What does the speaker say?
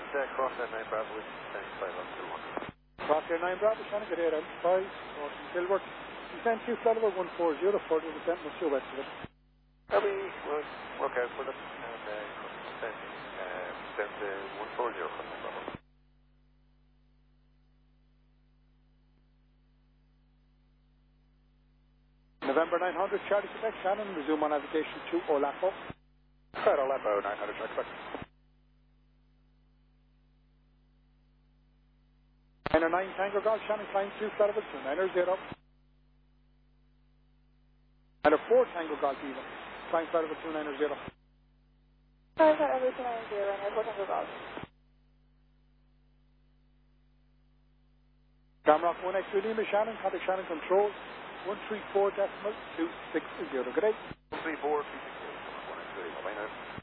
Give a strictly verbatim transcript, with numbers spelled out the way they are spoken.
uh, cross that nine Bravo with ten five on two one. Cross your nine Bravo, Shannon, get eight out five, Norton Gilbert. Descent two Flutterberg one four zero, further descent must due west of it. That'll be, we'll work out for them, and uh, descending uh, down to one four zero from nine Bravo. November nine hundred, Charlie Quebec, Shannon, resume on navigation to Olapo. Right, Olapo, nine hundred, Charlie Quebec. nine nine Tango Golf, Shannon, climb two Flutterberg to nine zero. And a four Tango Golf even, climb Flutterberg to nine zero. five Flutterberg to nine zero, and four Tango Golf. Gamrock one X two Lima, Shannon, contact Shannon Control. one three four decimal two six zero. Good day. one three four two six zero. one X two Lima. Bye now.